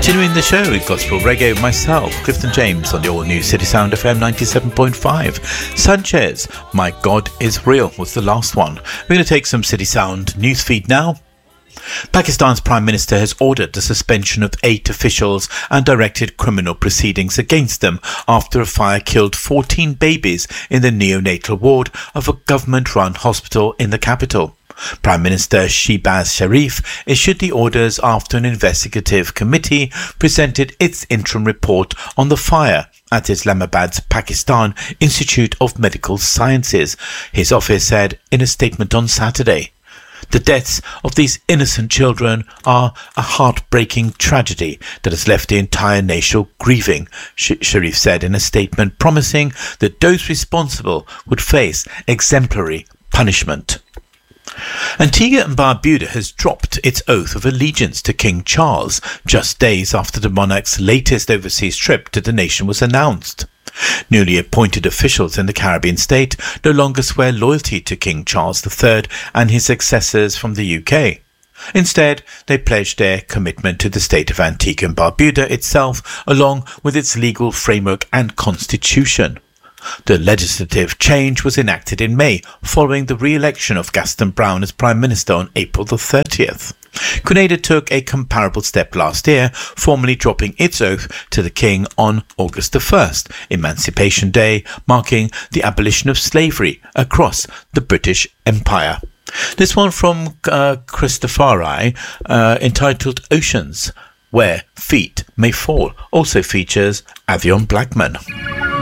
Continuing the show with Gospel Reggae with myself, Clifton James, on the all-new City Sound FM 97.5. Sanchez, My God is Real, was the last one. We're going to take some City Sound newsfeed now. Pakistan's Prime Minister has ordered the suspension of 8 officials and directed criminal proceedings against them after a fire killed 14 babies in the neonatal ward of a government-run hospital in the capital. Prime Minister Shehbaz Sharif issued the orders after an investigative committee presented its interim report on the fire at Islamabad's Pakistan Institute of Medical Sciences, his office said in a statement on Saturday. The deaths of these innocent children are a heartbreaking tragedy that has left the entire nation grieving, Sharif said in a statement, promising that those responsible would face exemplary punishment. Antigua and Barbuda has dropped its oath of allegiance to King Charles just days after the monarch's latest overseas trip to the nation was announced. Newly appointed officials in the Caribbean state no longer swear loyalty to King Charles III and his successors from the UK. Instead, they pledge their commitment to the state of Antigua and Barbuda itself, along with its legal framework and constitution. The legislative change was enacted in May, following the re-election of Gaston Browne as Prime Minister on April the 30th. Grenada took a comparable step last year, formally dropping its oath to the King on August the 1st, Emancipation Day, marking the abolition of slavery across the British Empire. This one from Christofari, entitled Oceans, Where Feet May Fall, also features Avion Blackman.